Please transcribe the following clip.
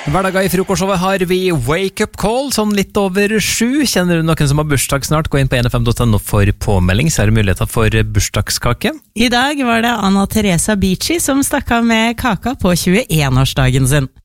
Hverdager i frokostshowet har vi Wake Up Call, sånn litt over 7. Kjenner du noen som har bursdag snart? Gå inn på nfm.no for påmelding, så er det muligheter for bursdagskake. I dag var det Anna Teresa Bici som stakk av med kaka på 21-årsdagen sin.